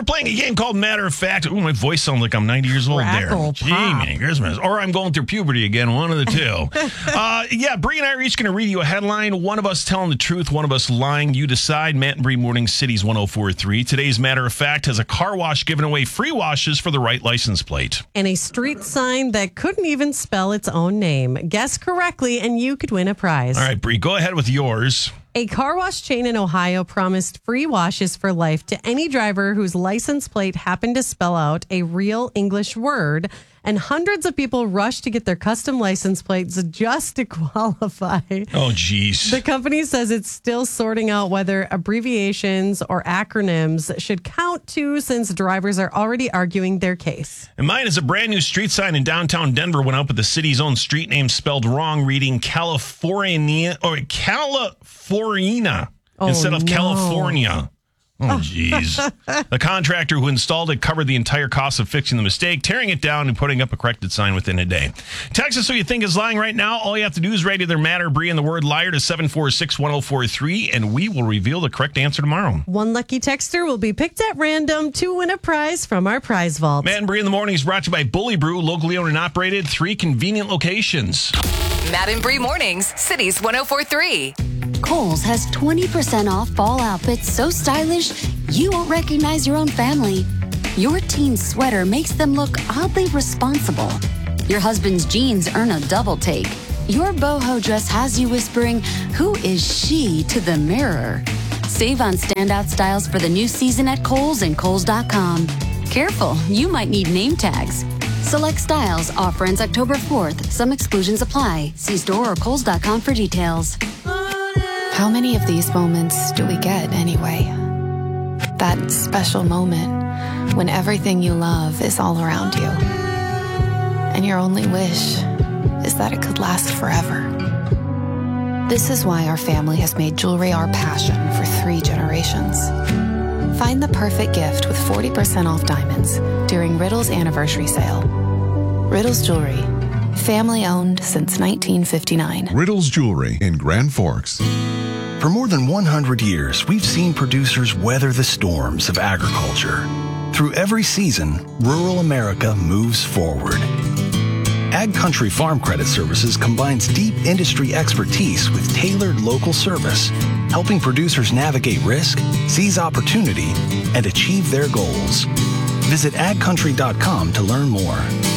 we're playing a game called Matter of Fact. Ooh, my voice sounds like I'm 90 years old Crackle there. Gee, Christmas. Or I'm going through puberty again, one of the two. Bree and I are each going to read you a headline. One of us telling the truth, one of us lying. You decide. Matt and Bree Morning Cities 104.3. Today's Matter of Fact has a car wash giving away free washes for the right license plate. And a street sign that couldn't even spell its own name. Guess correctly, and you could win a prize. All right, Bree, go ahead with yours. A car wash chain in Ohio promised free washes for life to any driver whose license plate happened to spell out a real English word, and hundreds of people rushed to get their custom license plates just to qualify. Oh, geez. The company says it's still sorting out whether abbreviations or acronyms should count too, since drivers are already arguing their case. And mine is a brand new street sign in downtown Denver went up with the city's own street name spelled wrong, reading California instead of California. Oh, geez. The contractor who installed it covered the entire cost of fixing the mistake, tearing it down, and putting up a corrected sign within a day. Text us who you think is lying right now. All you have to do is write either Matt or Bree and the word liar to 746-1043, and we will reveal the correct answer tomorrow. One lucky texter will be picked at random to win a prize from our prize vault. Matt and Bree in the Morning is brought to you by Bully Brew, locally owned and operated, 3 convenient locations. Matt and Bree Mornings, Cities 104.3. Kohl's has 20% off fall outfits so stylish you won't recognize your own family. Your teen's sweater makes them look oddly responsible. Your husband's jeans earn a double take. Your boho dress has you whispering, "Who is she?" to the mirror. Save on standout styles for the new season at Kohl's and Kohl's.com. Careful, you might need name tags. Select styles. Offer ends October 4th. Some exclusions apply. See store or Kohl's.com for details. How many of these moments do we get anyway? That special moment when everything you love is all around you. And your only wish is that it could last forever. This is why our family has made jewelry our passion for 3 generations. Find the perfect gift with 40% off diamonds during Riddle's anniversary sale. Riddle's Jewelry. Family owned since 1959. Riddle's Jewelry in Grand Forks. For more than 100 years, we've seen producers weather the storms of agriculture. Through every season, rural America moves forward. Ag Country Farm Credit Services combines deep industry expertise with tailored local service, helping producers navigate risk, seize opportunity, and achieve their goals. Visit agcountry.com to learn more.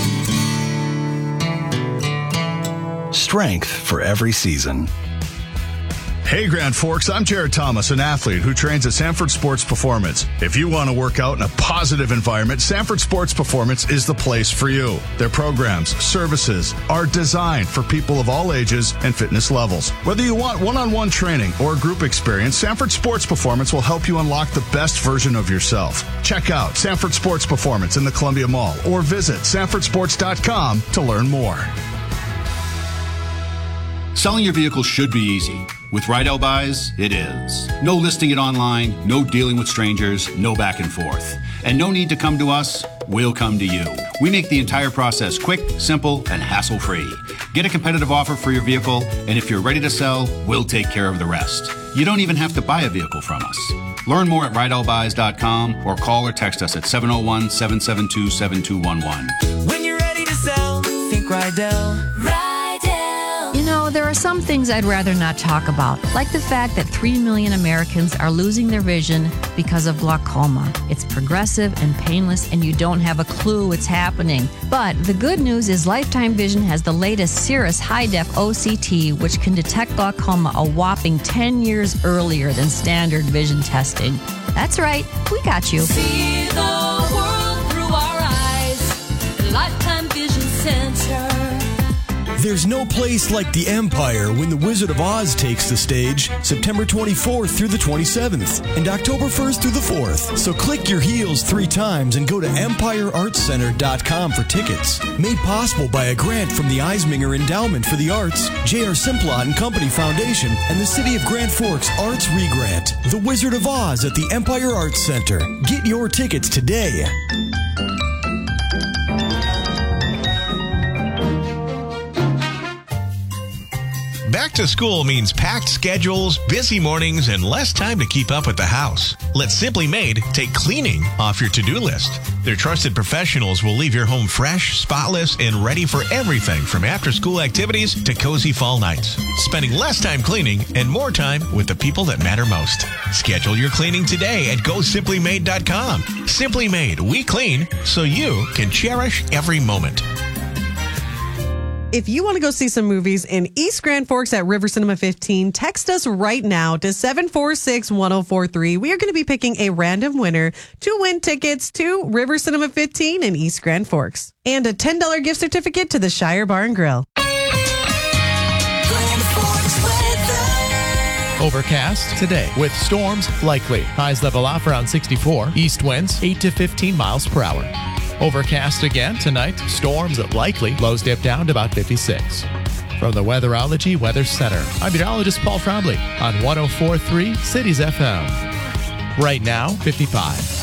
Strength for every season. Hey, Grand Forks, I'm Jared Thomas, an athlete who trains at Sanford Sports Performance. If you want to work out in a positive environment, Sanford Sports Performance is the place for you. Their programs, services are designed for people of all ages and fitness levels. Whether you want one-on-one training or group experience, Sanford Sports Performance will help you unlock the best version of yourself. Check out Sanford Sports Performance in the Columbia Mall or visit sanfordsports.com to learn more. Selling your vehicle should be easy. With Rydell Buys, it is. No listing it online, no dealing with strangers, no back and forth. And no need to come to us, we'll come to you. We make the entire process quick, simple, and hassle-free. Get a competitive offer for your vehicle, and if you're ready to sell, we'll take care of the rest. You don't even have to buy a vehicle from us. Learn more at rydellbuys.com or call or text us at 701-772-7211. When you're ready to sell, think Rydell. You know, there are some things I'd rather not talk about, like the fact that 3 million Americans are losing their vision because of glaucoma. It's progressive and painless, and you don't have a clue it's happening. But the good news is Lifetime Vision has the latest Cirrus High-Def OCT, which can detect glaucoma a whopping 10 years earlier than standard vision testing. That's right, we got you. See the world through our eyes. Lifetime Vision Center. There's no place like the Empire when the Wizard of Oz takes the stage, September 24th through the 27th and October 1st through the 4th. So click your heels 3 times and go to EmpireArtsCenter.com for tickets. Made possible by a grant from the Eisminger Endowment for the Arts, J.R. Simplot and Company Foundation, and the City of Grand Forks Arts Regrant. The Wizard of Oz at the Empire Arts Center. Get your tickets today. Back to school means packed schedules, busy mornings, and less time to keep up with the house. Let Simply Made take cleaning off your to-do list. Their trusted professionals will leave your home fresh, spotless, and ready for everything from after-school activities to cozy fall nights. Spending less time cleaning and more time with the people that matter most. Schedule your cleaning today at GoSimplyMade.com. Simply Made, we clean so you can cherish every moment. If you want to go see some movies in East Grand Forks at River Cinema 15, text us right now to 746-1043. We are going to be picking a random winner to win tickets to River Cinema 15 in East Grand Forks and a $10 gift certificate to the Shire Bar and Grill. Overcast today with storms likely. Highs level off around 64. East winds 8 to 15 miles per hour. Overcast again tonight. Storms likely. Lows dip down to about 56. From the Weatherology Weather Center, I'm meteorologist Paul Trombley on 104.3 Cities FM. Right now, 55.